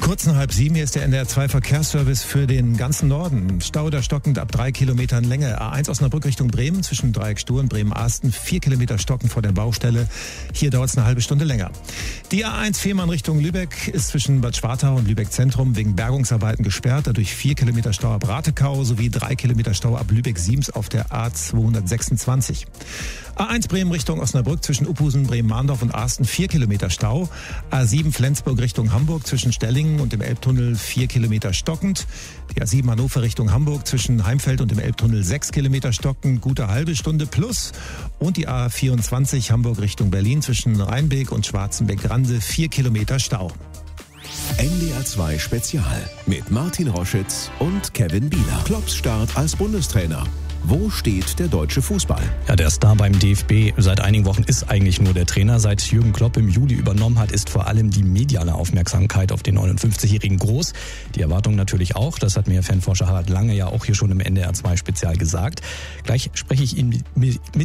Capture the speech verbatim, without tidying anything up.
Kurz nach halb sieben, hier ist der N D R zwei Verkehrsservice für den ganzen Norden. Stau da stockend ab drei Kilometern Länge. A eins Osnabrück Richtung Bremen zwischen Dreieck Stur und Bremen-Asten. Vier Kilometer stocken vor der Baustelle. Hier dauert es eine halbe Stunde länger. Die A eins Fehmarn Richtung Lübeck ist zwischen Bad Schwartau und Lübeck Zentrum wegen Bergungsarbeiten gesperrt. Dadurch vier Kilometer Stau ab Ratekau sowie drei Kilometer Stau ab Lübeck-Siems auf der A zweihundertsechsundzwanzig. A eins Bremen Richtung Osnabrück zwischen Uphusen, Bremen-Mahndorf und Asten vier Kilometer Stau. A sieben Flensburg Richtung Hamburg zwischen Stellingen und dem Elbtunnel vier Kilometer stockend. Die A sieben Hannover Richtung Hamburg zwischen Heimfeld und dem Elbtunnel sechs Kilometer stockend, gute halbe Stunde plus. Und die A vierundzwanzig Hamburg Richtung Berlin zwischen Rheinbeek und Schwarzenbeck-Grande vier Kilometer Stau. N D R zwei Spezial mit Martin Roschitz und Kevin Bieler. Klopps Start als Bundestrainer. Wo steht der deutsche Fußball? Ja, der Star beim D F B seit einigen Wochen ist eigentlich nur der Trainer. Seit Jürgen Klopp im Juli übernommen hat, ist vor allem die mediale Aufmerksamkeit auf den neunundfünfzigjährigen groß. Die Erwartungen natürlich auch. Das hat mir Fanforscher Harald Lange ja auch hier schon im N D R zwei Spezial gesagt. Gleich spreche ich ihn mit